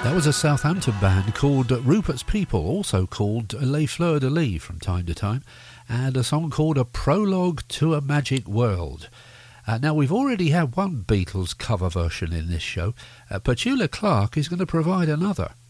That was a Southampton band called Rupert's People, also called Les Fleurs de Lis from time to time, and a song called A Prologue to a Magic World. Now, we've already had one Beatles cover version in this show. Petula Clark is going to provide another.